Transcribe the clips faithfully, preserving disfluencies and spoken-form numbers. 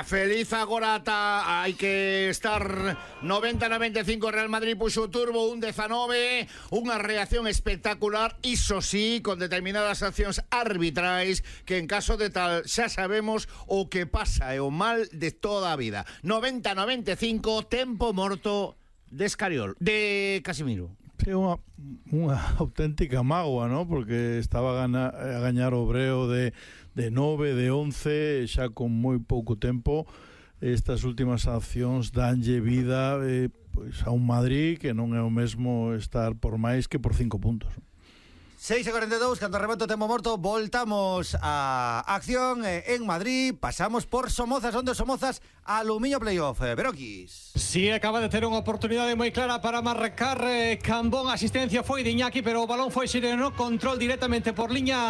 feliz agora ata hai que estar noventa noventa e cinco. Real Madrid puxo turbo un dezanove, unha reacción espectacular, iso sí, con determinadas accións arbitrais que en caso de tal xa sabemos o que pasa, é o mal de toda a vida. Noventa noventa e cinco, tempo morto de Escariol, de Casimiro. Sí, unha, unha auténtica mágoa, ¿no? Porque estaba a, gana, a gañar o Breo de, de nove, de once, xa con moi pouco tempo. Estas últimas accións danlle vida eh, pois a un Madrid que non é o mesmo estar por máis que por cinco puntos. seis e cuarenta e dous, canto remato tempo morto, voltamos a acción eh, en Madrid, pasamos por Somozas, onde Somozas, Aluminio Playoff, eh, Beroquis. Sí, acaba de ter unha oportunidade moi clara para marcar eh, Cambón, asistencia foi de Iñaki, pero o balón foi sereno, control directamente por liña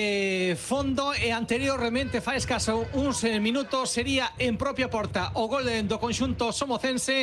de fondo e anteriormente fa escaso uns eh, minutos sería en propia porta o gol do conxunto somocense.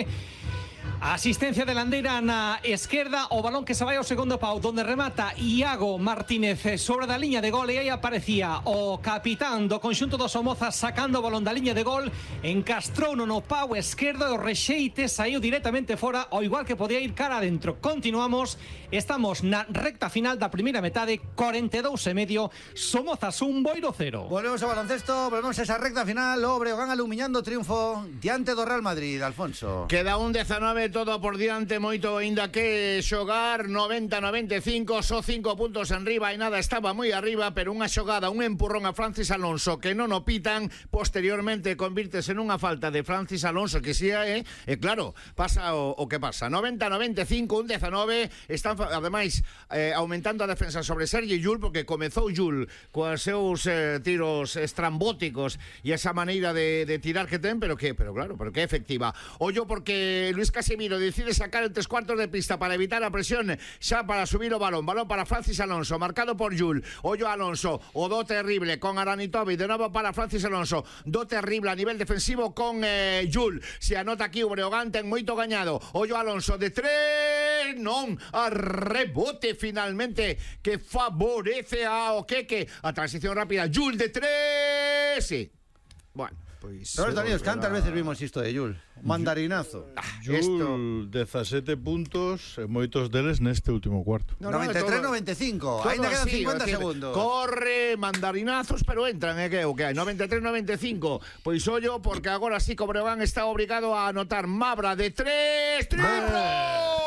Asistencia de Landeira na esquerda, o balón que se vai ao segundo pau, donde remata Iago Martínez sobre da liña de gol, e aí aparecía o capitán do conxunto dos Somozas sacando o balón da liña de gol, encastrouno no pau esquerdo e o rexeite saiu directamente fora, ao igual que podía ir cara adentro. Continuamos, estamos na recta final da primeira metade, cuarenta e dous e medio, Somozas un, Boiro cero. Volvemos ao baloncesto, volvemos a esa recta final, o Breogán alumiñando triunfo diante do Real Madrid, Alfonso. Queda un dezanove, todo por diante, moito aínda que xogar. Noventa noventa e cinco, só cinco puntos en riba e nada, estaba moi arriba, pero unha xogada, un empurrón a Francis Alonso que non o pitan, posteriormente convírtese nunha falta de Francis Alonso que si é, e claro, pasa o, o que pasa. Noventa noventa e cinco, un dezanove, están ademais eh, aumentando a defensa sobre Sergi Llull, porque comezou Llull coas seus eh, tiros estrambóticos e esa maneira de, de tirar que ten, pero que, pero claro, pero que é efectiva. Ollo porque Luis Casimiro decide sacar el tres cuartos de pista para evitar a presión, xa para subir o balón, balón para Francis Alonso, marcado por Llull. Ollo Alonso, o do terrible con Aranitovic, de novo para Francis Alonso, do terrible a nivel defensivo con eh, Llull. Se anota aquí o Breogán, ten moito gañado. Ollo Alonso de tres, non, a rebote finalmente que favorece a Oqueque, a transición rápida, Llull de tres, sí. Bueno, pois Roberto Aníos, cantas veces vimos isto de Llull? Mandarinazo. Ah, Llull, dezasete puntos, e moitos deles neste último cuarto. No, no, noventa e tres noventa e cinco, ainda quedan así, cincuenta decir, segundos. Corre, mandarinazos, pero entran, é eh, que o que hai. noventa e tres noventa e cinco. Pois ollo, porque agora sí que o Breogán está obrigado a anotar. Mabra de tres, triplo.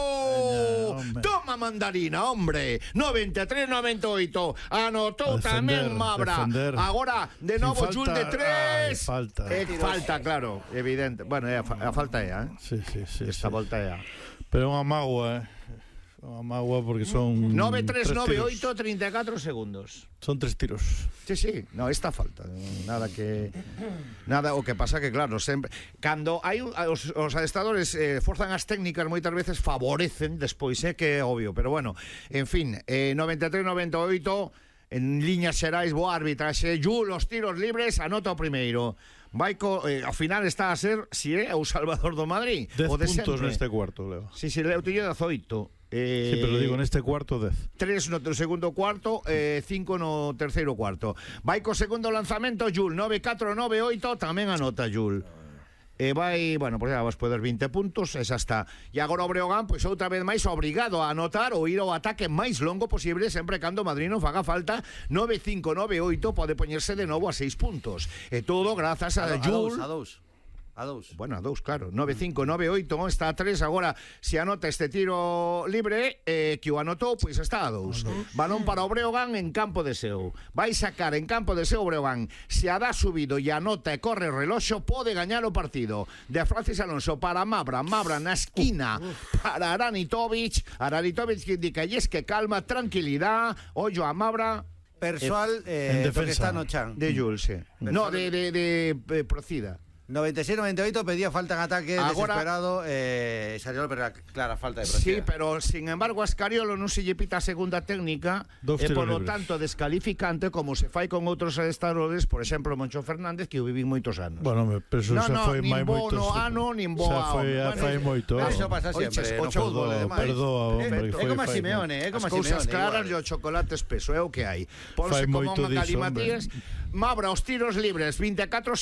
Toma mandarina, hombre. noventa e tres noventa e oito. Anotou tamén Mabra. Defender. Agora, de novo, Llull de tres. Ay, falta. Eh, falta, claro, evidente. Bueno, é a, a falta é, eh? Sí, sí, sí. Esta sí. volta é a. Pero unha mágoa, eh? Unha mágoa porque son nove tres nove oito, trinta e catro segundos. Son tres tiros. Sí, sí, no, esta falta. Nada que nada, o que pasa que claro, sempre cando hai un, os, os adestradores eh, forzan as técnicas, moitas veces favorecen despois, é eh, que é obvio, pero bueno, en fin, eh, noventa e tres noventa e oito. En liñas xerais, boa arbitraxe. Llull, os tiros libres, anota o primeiro. Vaico, eh, ao final está a ser si é o Salvador do Madrid. Dez o de puntos sempre. neste cuarto, Leo. Si, si, Leo tiño dezoito. Eh, sí, pero digo, neste cuarto dez. Tres no segundo cuarto, eh, cinco no terceiro cuarto. Vai co segundo lanzamento Llull, nove catro nove oito, tamén anota Llull. E vai, bueno, pois pues, vas poder vinte puntos, esa está. E agora o Breogán, pois pues, outra vez máis obrigado a anotar ou ir ao ataque máis longo posible, sempre cando Madrid non faga falta. Nove cinco nove oito pode poñerse de novo a seis puntos. E todo grazas a, a Llull. A dous, a dous. Bueno, a dous, claro. Nove cinco nove oito, está a tres. Agora, se anota este tiro libre, eh, que o anotou, pois está a dous. Balón para o Breogán en campo de Seu. Vai sacar en campo de Seu o Breogán. Se a dá subido e anota e corre o reloxo, pode gañar o partido. De Francis Alonso para Mabra. Mabra na esquina para Aranitovic. Aranitovic que indica, y es que calma, tranquilidad. Ollo a Mabra. Persoal eh, en defensa que está no chan. De Llull, sí. No, de, de, de, de Procida. noventa y seis noventa y oito pedía falta en ataque. Agora, desesperado, eh, salió, pero clara falta de presión. Sí, pero sin embargo a Escariolo non se lle pita a segunda técnica e por lo tanto descalificante, como se fai con outros adestradores, por exemplo Moncho Fernández, que o viví moitos anos. Bueno, pero eso no, xa no, foi máis moitos. No, ano, nin bo xa foi, bueno, fai moito. Eso pasa sempre. O fútbol, además. Perdoa, hombre. É como a Simeone, é como a Simeone. As cousas claras e o chocolate espeso, é o que hai. Ponse como unha Cali Matías. Mabra, os tiros libres, vinte e catro